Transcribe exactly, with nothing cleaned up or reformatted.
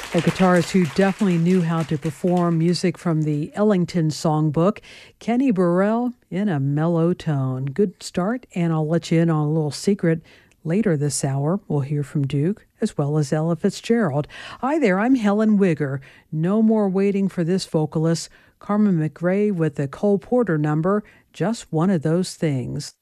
A guitarist who definitely knew how to perform music from the Ellington Songbook, Kenny Burrell, in a mellow tone. Good start, and I'll let you in on a little secret. Later this hour, we'll hear from Duke, as well as Ella Fitzgerald. Hi there, I'm Helen Wigger. No more waiting for this vocalist, Carmen McRae with the Cole Porter number, Just One of Those Things.